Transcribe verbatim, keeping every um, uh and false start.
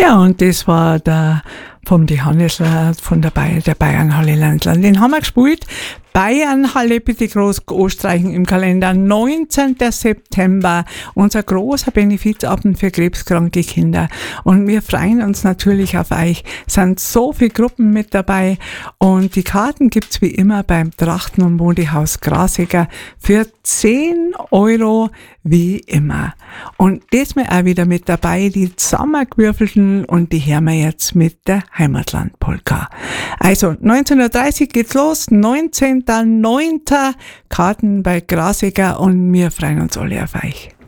Ja, und das war der vom Johannesler von der, Bay- der Bayernhalle Landland. Den haben wir gespielt. Bayernhalle bitte groß anstreichen im Kalender. neunzehnten September, unser großer Benefizabend für krebskranke Kinder. Und wir freuen uns natürlich auf euch. Es sind so viele Gruppen mit dabei. Und die Karten gibt's wie immer beim Trachten- und Modehaus Grasiger für zehn Euro wie immer. Und diesmal auch wieder mit dabei die zusammengewürfelten, und die hören wir jetzt mit der Heimatland-Polka. Also neunzehn Uhr dreißig geht's los, neunzehnten neunten Karten bei Grasiger, und wir freuen uns alle auf euch.